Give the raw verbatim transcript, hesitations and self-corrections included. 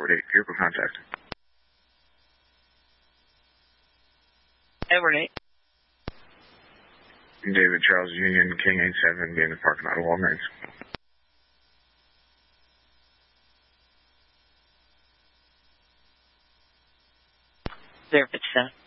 Edward eight, vehicle contact. Edward eight. David Charles Union, King eight seven, be in the parking lot of Walgreens. Zero fifty-seven.